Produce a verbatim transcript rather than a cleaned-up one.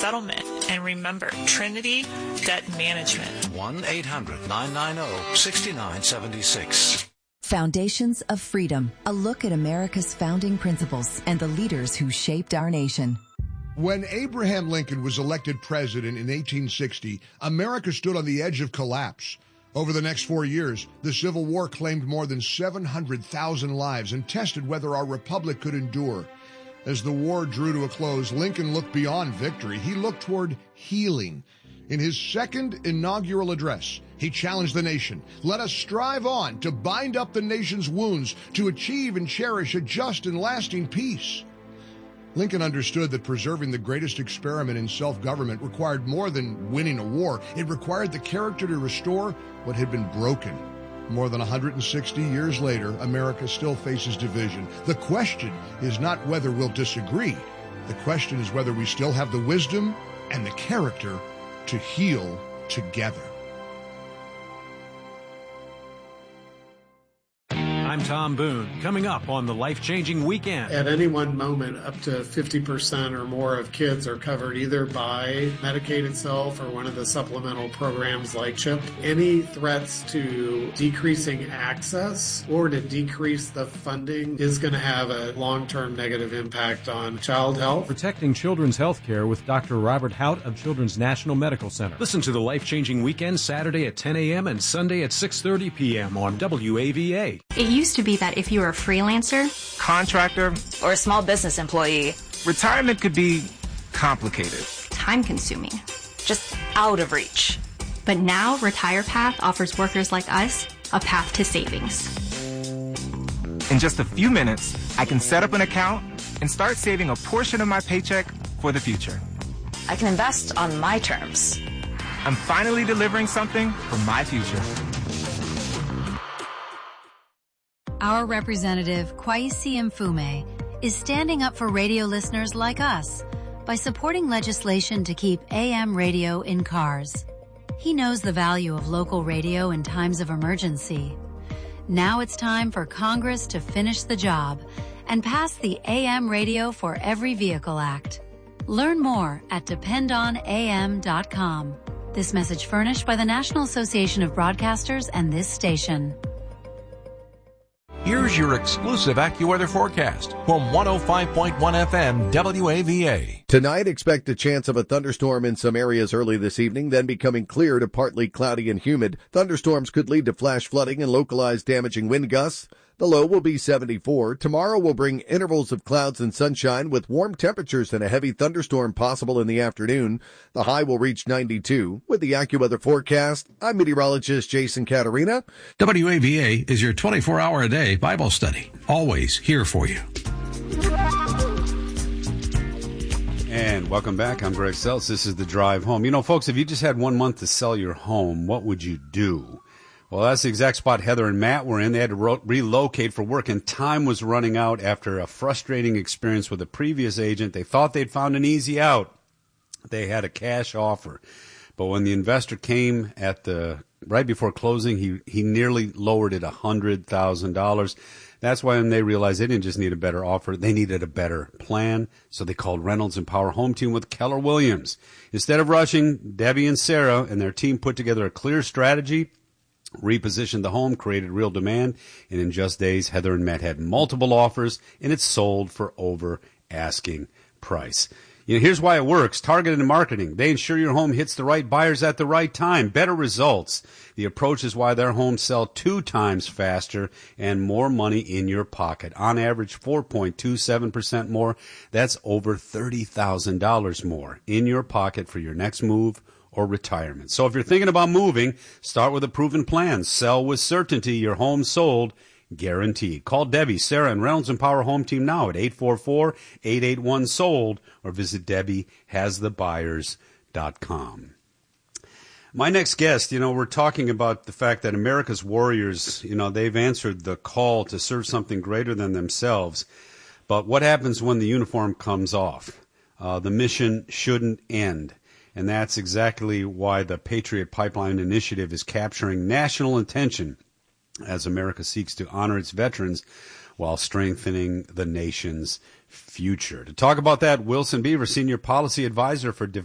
settlement. And remember, Trinity Debt Management. one eight hundred nine nine zero six nine seven six. Foundations of Freedom, a look at America's founding principles and the leaders who shaped our nation. When Abraham Lincoln was elected president in eighteen sixty, America stood on the edge of collapse. Over the next four years, the Civil War claimed more than seven hundred thousand lives and tested whether our republic could endure. As the war drew to a close, Lincoln looked beyond victory. He looked toward healing. In his second inaugural address, he challenged the nation. Let us strive on to bind up the nation's wounds, to achieve and cherish a just and lasting peace. Lincoln understood that preserving the greatest experiment in self-government required more than winning a war. It required the character to restore what had been broken. More than one hundred sixty years later, America still faces division. The question is not whether we'll disagree. The question is whether we still have the wisdom and the character to heal together. I'm Tom Boone. Coming up on the Life-Changing Weekend. At any one moment, up to fifty percent or more of kids are covered either by Medicaid itself or one of the supplemental programs like CHIP. Any threats to decreasing access or to decrease the funding is going to have a long-term negative impact on child health. Protecting children's health care with Doctor Robert Hout of Children's National Medical Center. Listen to the Life-Changing Weekend Saturday at ten a.m. and Sunday at six thirty p.m. on W A V A. It used to be that if you were a freelancer, contractor, or a small business employee, retirement could be complicated, time-consuming, just out of reach. But now RetirePath offers workers like us a path to savings. In just a few minutes, I can set up an account and start saving a portion of my paycheck for the future. I can invest on my terms. I'm finally delivering something for my future. Our representative, Kwesi Mfume, is standing up for radio listeners like us by supporting legislation to keep A M radio in cars. He knows the value of local radio in times of emergency. Now it's time for Congress to finish the job and pass the A M Radio for Every Vehicle Act. Learn more at depend on A M dot com. This message furnished by the National Association of Broadcasters and this station. Here's your exclusive AccuWeather forecast from one oh five point one F M W A V A. Tonight, expect a chance of a thunderstorm in some areas early this evening, then becoming clear to partly cloudy and humid. Thunderstorms could lead to flash flooding and localized damaging wind gusts. The low will be seventy-four. Tomorrow will bring intervals of clouds and sunshine with warm temperatures and a heavy thunderstorm possible in the afternoon. The high will reach ninety-two. With the AccuWeather forecast, I'm meteorologist Jason Caterina. W A V A is your twenty-four hour a day Bible study. Always here for you. And welcome back. I'm Greg Seltz. This is The Drive Home. You know, folks, if you just had one month to sell your home, what would you do? Well, that's the exact spot Heather and Matt were in. They had to ro- relocate for work, and time was running out after a frustrating experience with a previous agent. They thought they'd found an easy out. They had a cash offer. But when the investor came at the right before closing, he, he nearly lowered it one hundred thousand dollars. That's why when they realized they didn't just need a better offer, they needed a better plan. So they called Reynolds and Power Home Team with Keller Williams. Instead of rushing, Debbie and Sarah and their team put together a clear strategy, repositioned the home, created real demand, and in just days, Heather and Matt had multiple offers, and it sold for over asking price. You know, here's why it works. Targeted marketing. They ensure your home hits the right buyers at the right time. Better results. The approach is why their homes sell two times faster and more money in your pocket. On average, four point two seven percent more. That's over thirty thousand dollars more in your pocket for your next move or retirement. So if you're thinking about moving, start with a proven plan. Sell with certainty. Your home sold, guaranteed. Call Debbie, Sarah, and Reynolds and Power Home Team now at eight four four, eight eight one, sold or visit Debbie Has The Buyers dot com. My next guest, you know, we're talking about the fact that America's warriors, you know, they've answered the call to serve something greater than themselves. But what happens when the uniform comes off? Uh, the mission shouldn't end. And that's exactly why the Patriot Pipeline Initiative is capturing national attention as America seeks to honor its veterans while strengthening the nation's future. To talk about that, Wilson Beaver, Senior Policy Advisor for